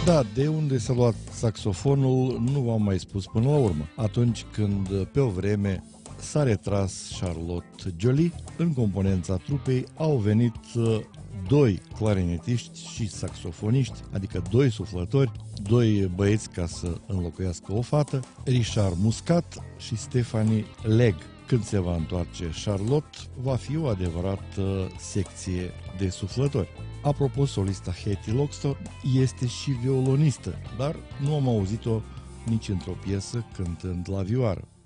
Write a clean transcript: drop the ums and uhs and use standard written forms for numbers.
Da, de unde s-a luat saxofonul nu v-am mai spus până la urmă. Atunci când, pe o vreme, s-a retras Charlotte Joly, în componența trupei au venit doi clarinetiști și saxofoniști, adică doi suflători, doi băieți ca să înlocuiască o fată, Richard Muscat și Stephanie Legg. Când se va întoarce Charlotte, va fi o adevărată secție de suflători. Apropo, solista Hetty Loxton este și violonistă, dar nu am auzit-o nici într-o piesă cântând la vioară.